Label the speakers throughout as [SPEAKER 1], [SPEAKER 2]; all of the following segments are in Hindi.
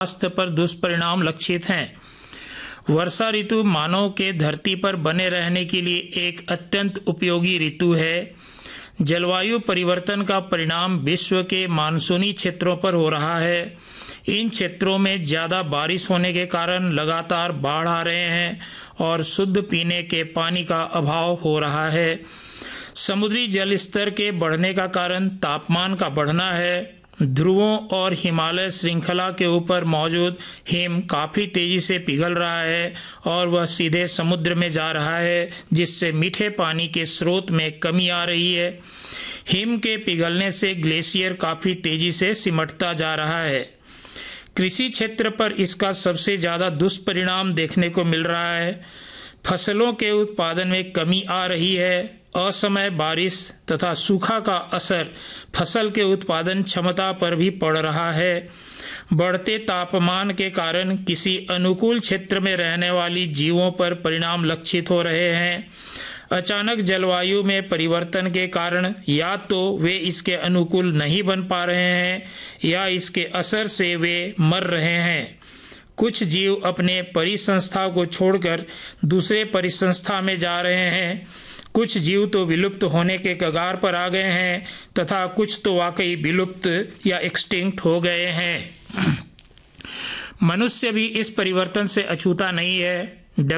[SPEAKER 1] स्वास्थ्य पर दुष्परिणाम लक्षित हैं। वर्षा ऋतु मानव के धरती पर बने रहने के लिए एक अत्यंत उपयोगी ऋतु है। जलवायु परिवर्तन का परिणाम विश्व के मानसूनी क्षेत्रों पर हो रहा है। इन क्षेत्रों में ज़्यादा बारिश होने के कारण लगातार बाढ़ आ रहे हैं और शुद्ध पीने के पानी का अभाव हो रहा है। समुद्री जल स्तर के बढ़ने का कारण तापमान का बढ़ना है। ध्रुवों और हिमालय श्रृंखला के ऊपर मौजूद हिम काफ़ी तेज़ी से पिघल रहा है और वह सीधे समुद्र में जा रहा है, जिससे मीठे पानी के स्रोत में कमी आ रही है। हिम के पिघलने से ग्लेशियर काफ़ी तेज़ी से सिमटता जा रहा है। कृषि क्षेत्र पर इसका सबसे ज़्यादा दुष्परिणाम देखने को मिल रहा है। फसलों के उत्पादन में कमी आ रही है। असमय बारिश तथा सूखा का असर फसल के उत्पादन क्षमता पर भी पड़ रहा है। बढ़ते तापमान के कारण किसी अनुकूल क्षेत्र में रहने वाली जीवों पर परिणाम लक्षित हो रहे हैं। अचानक जलवायु में परिवर्तन के कारण या तो वे इसके अनुकूल नहीं बन पा रहे हैं या इसके असर से वे मर रहे हैं। कुछ जीव अपने परिसंस्था को छोड़कर दूसरे परिसंस्था में जा रहे हैं। कुछ जीव तो विलुप्त होने के कगार पर आ गए हैं तथा कुछ तो वाकई विलुप्त या एक्सटिंक्ट हो गए हैं। मनुष्य भी इस परिवर्तन से अछूता नहीं है।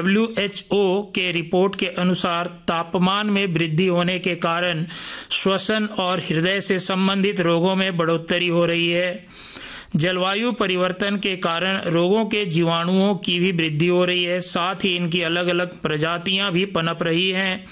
[SPEAKER 1] WHO के रिपोर्ट के अनुसार तापमान में वृद्धि होने के कारण श्वसन और हृदय से संबंधित रोगों में बढ़ोतरी हो रही है। जलवायु परिवर्तन के कारण रोगों के जीवाणुओं की भी वृद्धि हो रही है, साथ ही इनकी अलग अलग प्रजातियां भी पनप रही हैं।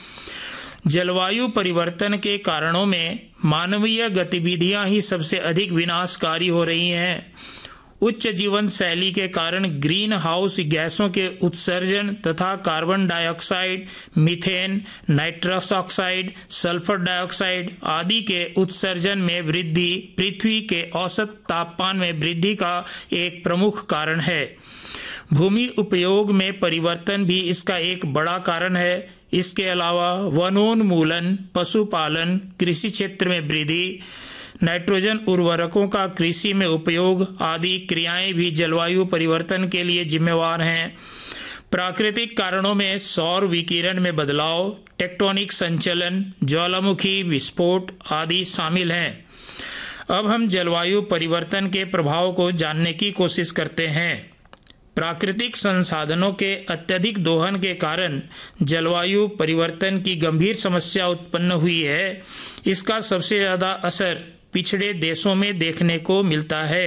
[SPEAKER 1] जलवायु परिवर्तन के कारणों में मानवीय गतिविधियां ही सबसे अधिक विनाशकारी हो रही हैं। उच्च जीवन शैली के कारण ग्रीन हाउस गैसों के उत्सर्जन तथा carbon dioxide, methane, nitrous oxide, sulphur dioxide आदि के उत्सर्जन में वृद्धि पृथ्वी के औसत तापमान में वृद्धि का एक प्रमुख कारण है। भूमि उपयोग में परिवर्तन भी इसका एक बड़ा कारण है। इसके अलावा वनोन्मूलन, पशुपालन, कृषि क्षेत्र में वृद्धि, नाइट्रोजन उर्वरकों का कृषि में उपयोग आदि क्रियाएं भी जलवायु परिवर्तन के लिए जिम्मेवार हैं। प्राकृतिक कारणों में सौर विकिरण में बदलाव, टेक्टोनिक संचलन, ज्वालामुखी विस्फोट आदि शामिल हैं। अब हम जलवायु परिवर्तन के प्रभाव को जानने की कोशिश करते हैं। प्राकृतिक संसाधनों के अत्यधिक दोहन के कारण जलवायु परिवर्तन की गंभीर समस्या उत्पन्न हुई है। इसका सबसे ज़्यादा असर पिछड़े देशों में देखने को मिलता है।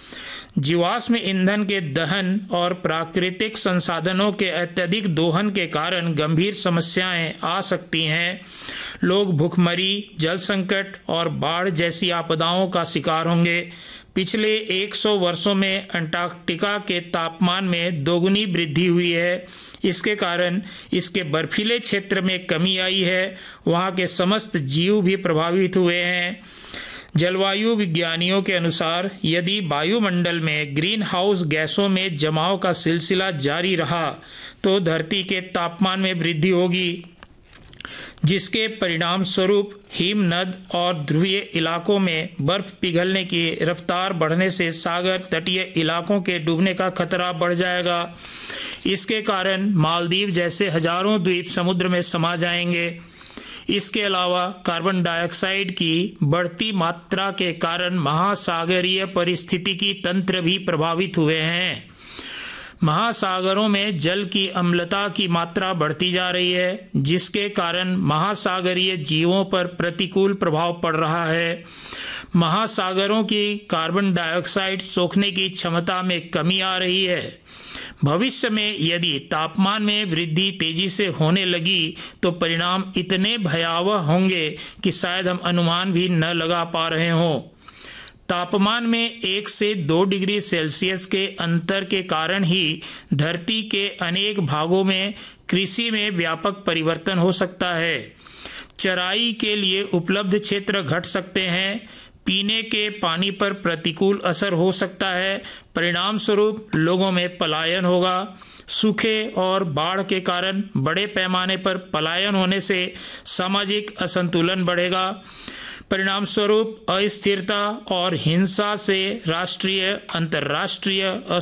[SPEAKER 1] जीवाश्म ईंधन के दहन और प्राकृतिक संसाधनों के अत्यधिक दोहन के कारण गंभीर समस्याएं आ सकती हैं। लोग भूखमरी, जल संकट और बाढ़ जैसी आपदाओं का शिकार होंगे। पिछले 100 वर्षों में अंटार्कटिका के तापमान में दोगुनी वृद्धि हुई है। इसके कारण इसके बर्फीले क्षेत्र में कमी आई है। वहाँ के समस्त जीव भी प्रभावित हुए हैं। जलवायु विज्ञानियों के अनुसार यदि वायुमंडल में ग्रीन हाउस गैसों में जमाव का सिलसिला जारी रहा तो धरती के तापमान में वृद्धि होगी, जिसके परिणाम स्वरूप हिमनद और ध्रुवीय इलाकों में बर्फ पिघलने की रफ्तार बढ़ने से सागर तटीय इलाकों के डूबने का खतरा बढ़ जाएगा। इसके कारण मालदीव जैसे हजारों द्वीप समुद्र में समा जाएंगे। इसके अलावा कार्बन डाइऑक्साइड की बढ़ती मात्रा के कारण महासागरीय पारिस्थितिकी तंत्र भी प्रभावित हुए हैं। महासागरों में जल की अम्लता की मात्रा बढ़ती जा रही है, जिसके कारण महासागरीय जीवों पर प्रतिकूल प्रभाव पड़ रहा है। महासागरों की कार्बन डाइऑक्साइड सोखने की क्षमता में कमी आ रही है। भविष्य में यदि तापमान में वृद्धि तेजी से होने लगी तो परिणाम इतने भयावह होंगे कि शायद हम अनुमान भी न लगा पा रहे हों। तापमान में 1 से 2 डिग्री सेल्सियस के अंतर के कारण ही धरती के अनेक भागों में कृषि में व्यापक परिवर्तन हो सकता है। चराई के लिए उपलब्ध क्षेत्र घट सकते हैं। पीने के पानी पर प्रतिकूल असर हो सकता है। परिणाम स्वरूप लोगों में पलायन होगा। सूखे और बाढ़ के कारण बड़े पैमाने पर पलायन होने से सामाजिक असंतुलन बढ़ेगा। परिणाम स्वरूप अस्थिरता और हिंसा से राष्ट्रीय, अंतर्राष्ट्रीय